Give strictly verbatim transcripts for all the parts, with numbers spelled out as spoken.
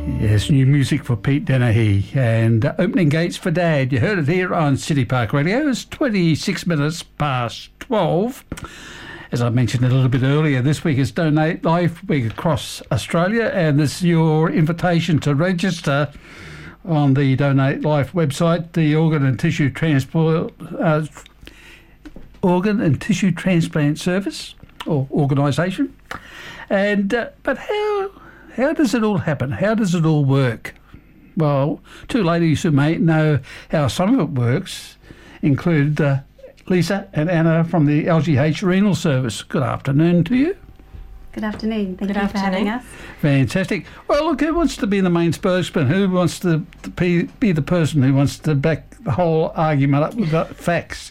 Yes, new music for Pete Dennehy and uh, Opening Gates for Dad. You heard it here on City Park Radio. It's twenty-six minutes past twelve. As I mentioned a little bit earlier, this week is Donate Life Week across Australia, and this is your invitation to register on the Donate Life website, the Organ and Tissue Transport uh, Organ and Tissue Transplant Service or organisation. And uh, but how how does it all happen? How does it all work? Well, two ladies who may know how some of it works include uh, Lisa and Anna from the L G H Renal Service. Good afternoon to you. Good afternoon. Thank Good you afternoon. for having us. Fantastic. Well, look, who wants to be the main spokesman? Who wants to be, be the person who wants to back the whole argument up with the facts?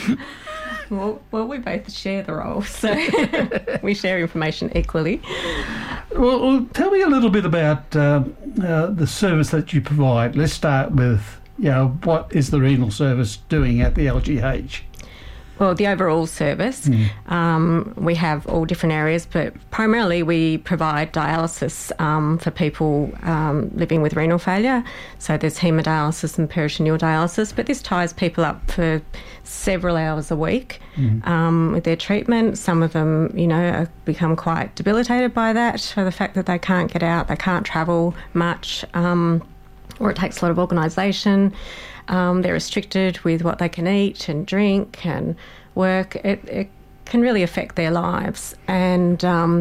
Well, well, we both share the role, so we share information equally. Well, well, tell me a little bit about uh, uh, the service that you provide. Let's start with, you know, what is the renal service doing at the L G H? Well, the overall service, mm. um, we have all different areas, but primarily we provide dialysis um, for people um, living with renal failure. So there's hemodialysis and peritoneal dialysis, but this ties people up for several hours a week mm. um, with their treatment. Some of them, you know, become quite debilitated by that, for the fact that they can't get out, they can't travel much, um, or it takes a lot of organisation. Um, they're restricted with what they can eat and drink and work. It, it can really affect their lives. And um,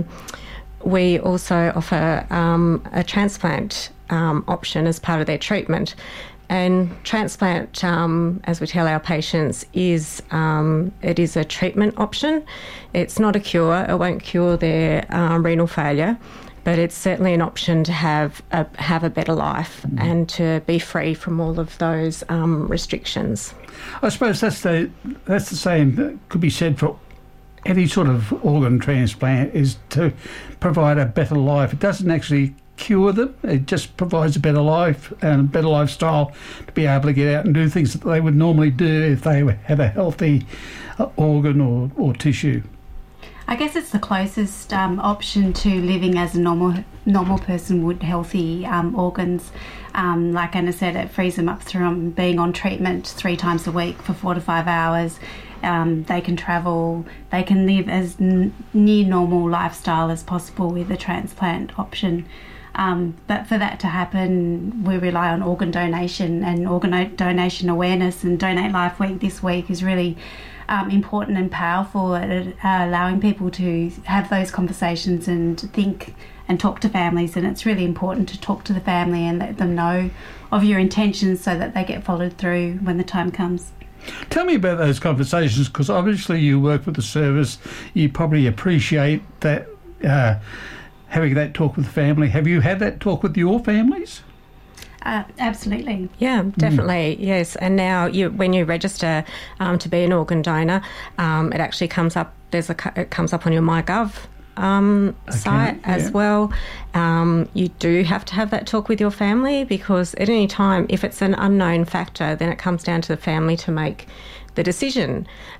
we also offer um, a transplant um, option as part of their treatment. And transplant, um, as we tell our patients, is um, it is a treatment option. It's not a cure. It won't cure their um, renal failure, but it's certainly an option to have a, have a better life mm. and to be free from all of those um, restrictions. I suppose that's the that's the same that could be said for any sort of organ transplant, is to provide a better life. It doesn't actually cure them. It just provides a better life and a better lifestyle to be able to get out and do things that they would normally do if they had a healthy uh, organ or, or tissue. I guess it's the closest um, option to living as a normal normal person would, healthy um, organs. Um, like Anna said, it frees them up from being on treatment three times a week for four to five hours. Um, they can travel, they can live as n- near normal lifestyle as possible with a transplant option. Um, but for that to happen, we rely on organ donation, and organ donation awareness, and Donate Life Week this week is really um, important and powerful at uh, allowing people to have those conversations and think and talk to families. And it's really important to talk to the family and let them know of your intentions so that they get followed through when the time comes. Tell me about those conversations, because obviously you work with the service. You probably appreciate that, uh, having that talk with the family. Have you had that talk with your families? Uh, absolutely. Yeah, definitely, mm. yes. And now you, when you register um, to be an organ donor, um, it actually comes up, There's a it comes up on your MyGov um, okay, site yeah. as well. Um, you do have to have that talk with your family, because at any time, if it's an unknown factor, then it comes down to the family to make the decision.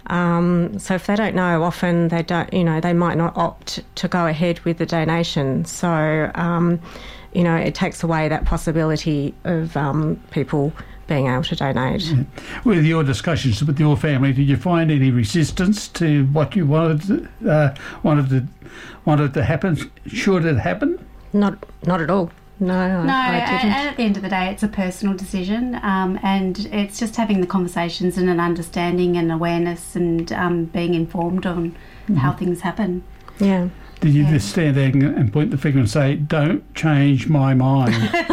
Um, so if they don't know, often they don't, you know, they might not opt to go ahead with the donation. So, um, you know, it takes away that possibility of um, people being able to donate. Yeah. With your discussions with your family, did you find any resistance to what you wanted uh, wanted to wanted to happen? Should it happen? Not, not at all. No, no, I, I didn't. And at the end of the day, it's a personal decision, um, and it's just having the conversations and an understanding and awareness and um, being informed on mm-hmm. how things happen. Yeah. Did you yeah. just stand there and point the finger and say, "Don't change my mind"?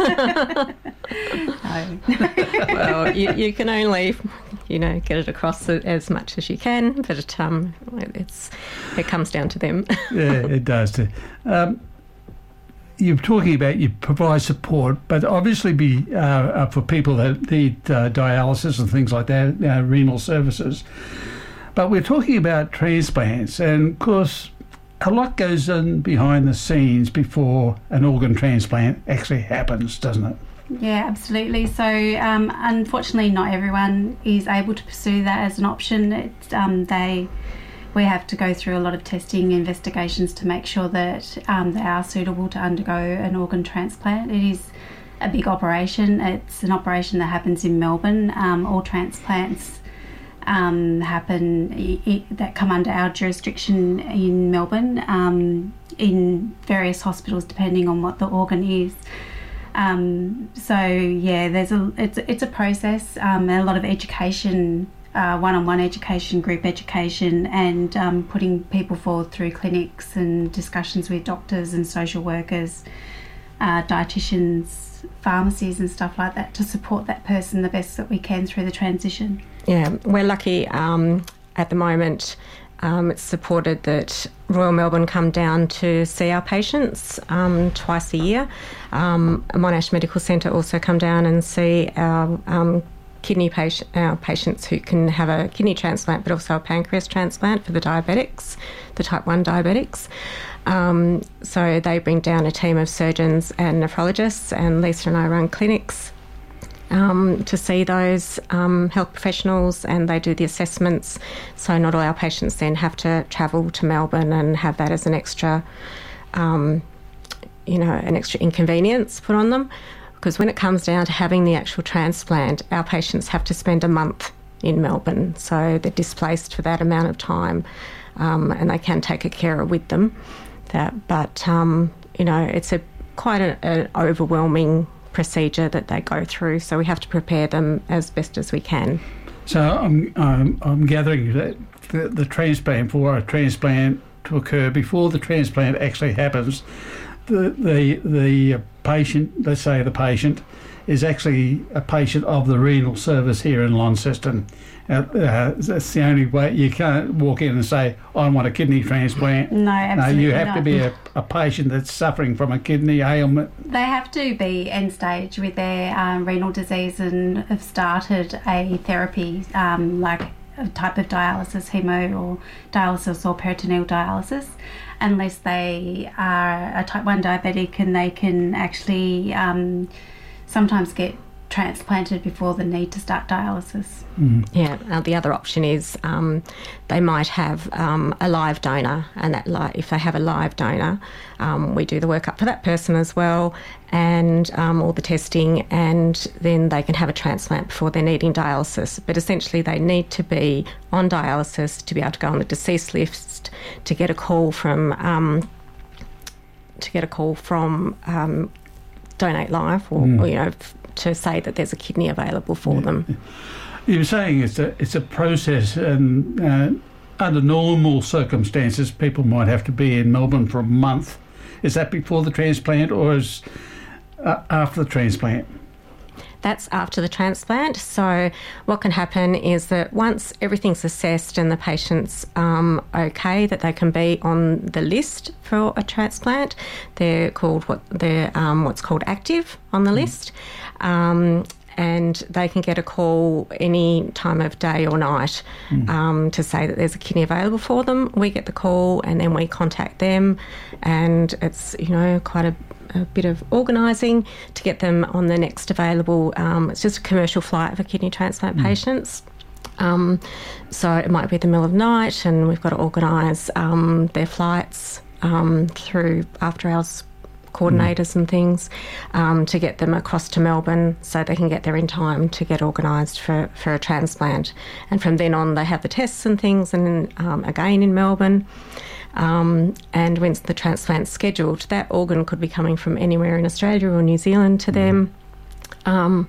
No. Well, you, you can only, you know, get it across as much as you can, but it, um, it's it comes down to them. Yeah, it does too. Um, You're talking about you provide support, but obviously be uh, uh, for people that need uh, dialysis and things like that, uh, renal services. But we're talking about transplants, and of course, a lot goes on behind the scenes before an organ transplant actually happens, doesn't it? Yeah, absolutely. So, um, unfortunately, not everyone is able to pursue that as an option. It's, um, they we have to go through a lot of testing investigations to make sure that um, they are suitable to undergo an organ transplant. It is a big operation. It's an operation that happens in Melbourne. Um, all transplants um, happen I- I- that come under our jurisdiction in Melbourne um, in various hospitals depending on what the organ is. Um, so yeah, there's a it's it's a process um, and a lot of education. Uh, one-on-one education, group education, and um, putting people forward through clinics and discussions with doctors and social workers, uh, dietitians, pharmacies and stuff like that to support that person the best that we can through the transition. Yeah, we're lucky um, at the moment. Um, it's supported that Royal Melbourne come down to see our patients um, twice a year. Um, Monash Medical Centre also come down and see our um, kidney patient, our patients who can have a kidney transplant but also a pancreas transplant for the diabetics, the type one diabetics. Um, so they bring down a team of surgeons and nephrologists, and Lisa and I run clinics um, to see those um, health professionals, and they do the assessments. So not all our patients then have to travel to Melbourne and have that as an extra, um, you know, an extra inconvenience put on them. Because when it comes down to having the actual transplant, our patients have to spend a month in Melbourne, so they're displaced for that amount of time, um, and they can take a carer with them. That, but um, you know, it's a quite a, an overwhelming procedure that they go through, so we have to prepare them as best as we can. So I'm I'm, I'm gathering that the, the transplant for a transplant to occur before the transplant actually happens. The, the the patient, let's say the patient, is actually a patient of the renal service here in Launceston. Uh, uh, that's the only way. You can't walk in and say, I want a kidney transplant. No, absolutely No, you have not. to be a, a patient that's suffering from a kidney ailment. They have to be end stage with their um, renal disease and have started a therapy um, like a type of dialysis, hemo or dialysis or peritoneal dialysis, unless they are a type one diabetic, and they can actually um, sometimes get transplanted before the need to start dialysis. Mm. Yeah, uh, the other option is um, they might have um, a live donor, and that li- if they have a live donor, um, we do the workup for that person as well, and um, all the testing, and then they can have a transplant before they're needing dialysis. But essentially they need to be on dialysis to be able to go on the deceased list, to get a call from um, to get a call from um, Donate Life, or, Mm. or you know, f- to say that there's a kidney available for Yeah. them. You were saying it's a it's a process, and uh, under normal circumstances, people might have to be in Melbourne for a month. Is that before the transplant, or is uh, after the transplant? That's after the transplant. So what can happen is that once everything's assessed and the patient's um, okay, that they can be on the list for a transplant. They're called what they're um, what's called active on the mm. list, um, and they can get a call any time of day or night mm. um, to say that there's a kidney available for them. We get the call and then we contact them, and it's you know quite a a bit of organising to get them on the next available. Um, it's just a commercial flight for kidney transplant mm. patients. Um, so it might be the middle of the night, and we've got to organise um, their flights um, through after hours coordinators mm. and things um, to get them across to Melbourne so they can get there in time to get organised for, for a transplant. And from then on they have the tests and things, and um, again in Melbourne. Um, and when the transplant's scheduled, that organ could be coming from anywhere in Australia or New Zealand to them. Um,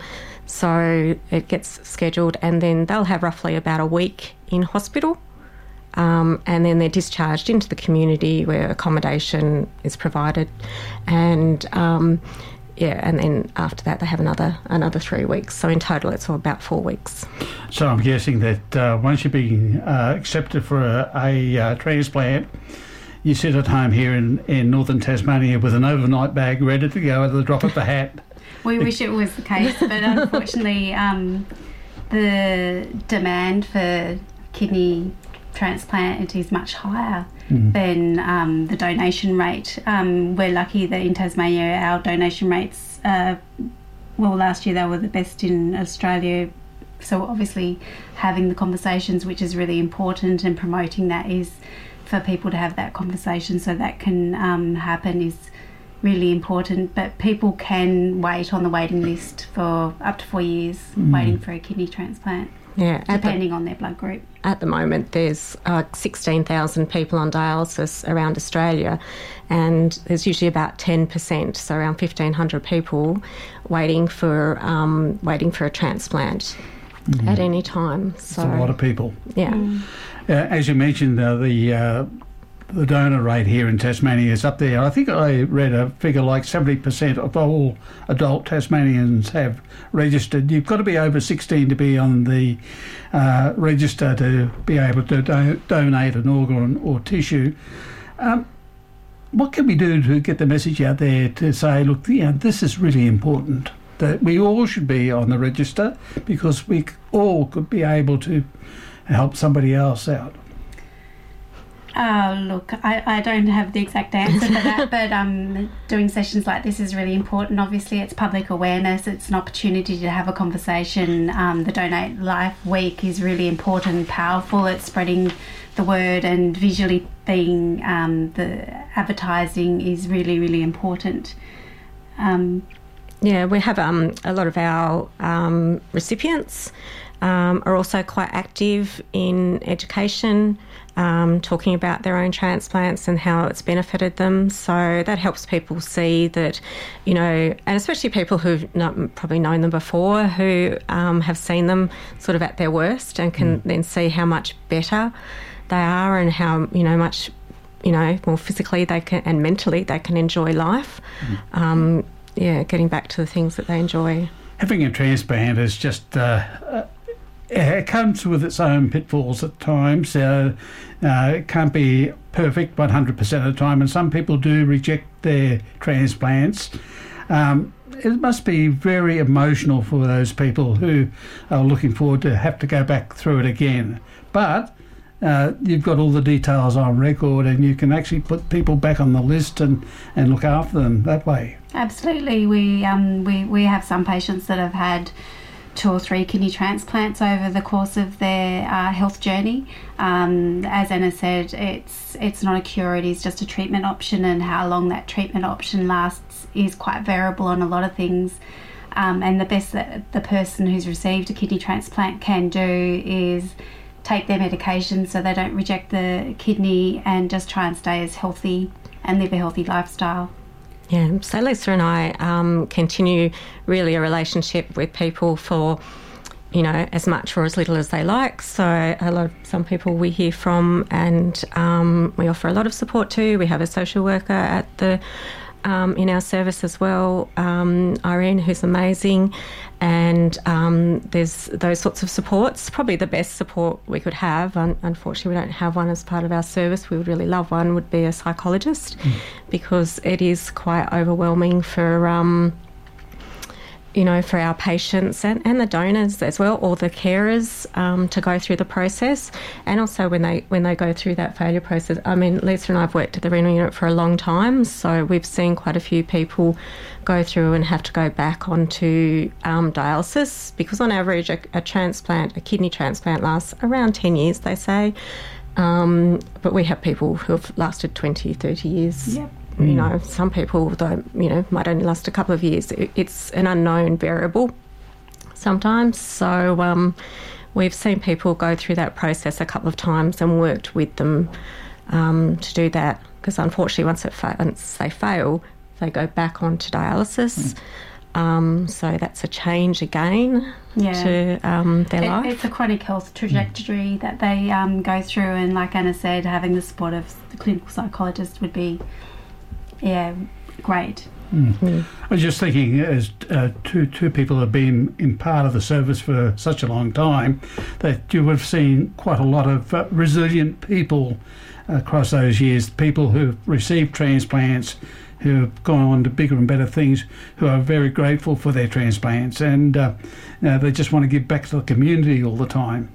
so it gets scheduled, and then they'll have roughly about a week in hospital, um, and then they're discharged into the community where accommodation is provided, and um, yeah, and then after that they have another another three weeks. So in total, it's all about four weeks. So I'm guessing that uh, once you've been uh, accepted for a, a uh, transplant, you sit at home here in, in northern Tasmania with an overnight bag ready to go at the drop of the hat. We wish it was the case, but unfortunately um, the demand for kidney transplant is much higher mm. than um, the donation rate. Um, we're lucky that in Tasmania our donation rates, uh, well last year they were the best in Australia so obviously having the conversations, which is really important, and promoting that is for people to have that conversation so that can um, happen is really important. But people can wait on the waiting list for up to four years mm. waiting for a kidney transplant. Yeah, depending the, on their blood group. At the moment, there's uh, sixteen thousand people on dialysis around Australia, and there's usually about ten percent, so around fifteen hundred people waiting for um, waiting for a transplant mm. at any time. So it's a lot of people. Yeah. Mm. Uh, as you mentioned, uh, the uh, the donor rate here in Tasmania is up there. I think I read a figure like seventy percent of all adult Tasmanians have registered. You've got to be over sixteen to be on the uh, register to be able to do- donate an organ or tissue. Um, what can we do to get the message out there to say, look, you know, this is really important, that we all should be on the register because we all could be able to help somebody else out? Uh, look, I, I don't have the exact answer for that, but um, doing sessions like this is really important. Obviously, it's public awareness. It's an opportunity to have a conversation. Um, the Donate Life Week is really important and powerful. It's spreading the word, and visually being um, the advertising is really, really important. Um, yeah, we have um, a lot of our um, recipients um, are also quite active in education, Um, talking about their own transplants and how it's benefited them. So that helps people see that, you know, and especially people who've not probably known them before, who um, have seen them sort of at their worst and can mm. then see how much better they are and how, you know, much, you know, more physically they can and mentally they can enjoy life. Mm. Um, yeah, getting back to the things that they enjoy. Having a transplant is just... Uh, uh, It comes with its own pitfalls at times. Uh, uh, it can't be perfect one hundred percent of the time, and some people do reject their transplants. Um, it must be very emotional for those people who are looking forward to have to go back through it again. But uh, you've got all the details on record, and you can actually put people back on the list and, and look after them that way. Absolutely. We, um, we, we have some patients that have had two or three kidney transplants over the course of their uh, health journey. Um, as Anna said, it's it's not a cure, it is just a treatment option, and how long that treatment option lasts is quite variable on a lot of things. Um, and the best that the person who's received a kidney transplant can do is take their medication so they don't reject the kidney and just try and stay as healthy and live a healthy lifestyle. Yeah, so Lisa and I um, continue really a relationship with people for, you know, as much or as little as they like. So a lot of some people we hear from, and um, we offer a lot of support to. We have a social worker at the um, in our service as well, um, Irene, who's amazing, and um, there's those sorts of supports. Probably the best support we could have. Un- unfortunately, we don't have one as part of our service. We would really love one. Would be a psychologist, mm. because it is quite overwhelming for. Um, you know, for our patients and, and the donors as well, or the carers, um, to go through the process. And also when they when they go through that failure process, I mean, Lisa and I have worked at the renal unit for a long time, so we've seen quite a few people go through and have to go back onto um, dialysis, because on average a, a transplant, a kidney transplant lasts around ten years, they say. Um, but we have people who have lasted twenty, thirty years. Yep. You know, some people, though, you know, might only last a couple of years. It's an unknown variable sometimes. So um, we've seen people go through that process a couple of times and worked with them um, to do that, because unfortunately once, it fa- once they fail, they go back onto dialysis. Mm. Um, so that's a change again yeah. to um, their it, life. It's a chronic health trajectory mm. that they um, go through, and like Anna said, having the support of the clinical psychologist would be... Yeah, great. Mm. Mm. I was just thinking, as uh, two two people have been in part of the service for such a long time, that you have seen quite a lot of uh, resilient people across those years, people who've received transplants, who have gone on to bigger and better things, who are very grateful for their transplants, and uh, you know, they just want to give back to the community all the time.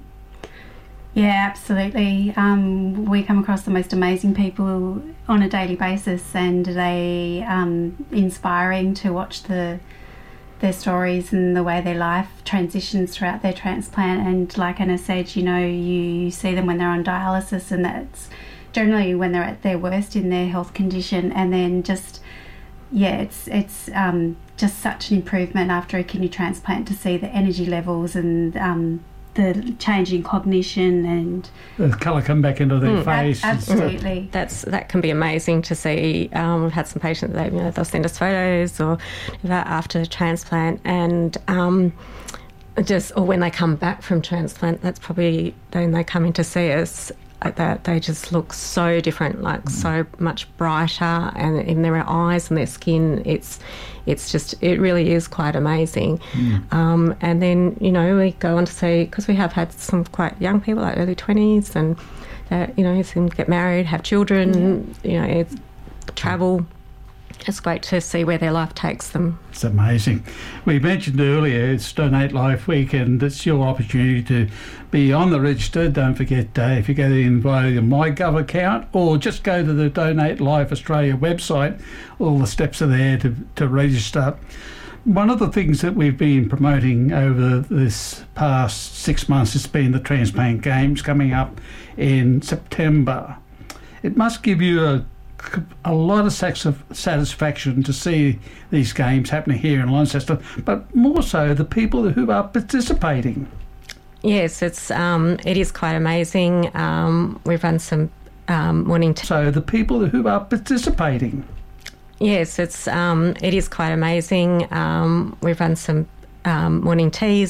Yeah, absolutely. Um, we come across the most amazing people on a daily basis, and they um, inspiring to watch the their stories and the way their life transitions throughout their transplant. And like Anna said, you know, you see them when they're on dialysis, and that's generally when they're at their worst in their health condition. And then just, yeah, it's it's um, just such an improvement after a kidney transplant to see the energy levels and um, the change in cognition and the colour come back into their mm, face. Ab- absolutely. That's that can be amazing to see. Um, we've had some patients that, you know, they'll send us photos or that after transplant, and um, just or when they come back from transplant, that's probably when they come in to see us. That they just look so different, like mm. so much brighter, and in their eyes and their skin, it's it's just it really is quite amazing. Mm. Um, and then, you know, we go on to see, because we have had some quite young people, like early twenties, and that, you know, some get married, have children, yeah. you know, it's, travel. It's great to see where their life takes them. It's amazing. We mentioned earlier it's Donate Life Week, and it's your opportunity to be on the register. Don't forget, uh, if you go in via your MyGov account, or just go to the Donate Life Australia website, all the steps are there to, to register. One of the things that we've been promoting over this past six months has been the Transplant Games coming up in September. It must give you a a lot of satisfaction to see these games happening here in Launceston, but more so the people who are participating. Yes, it's um, it is quite amazing. Um, we've run some um, morning. T- so the people who are participating. Yes, it's um, it is quite amazing. Um, we've run some um, morning teas.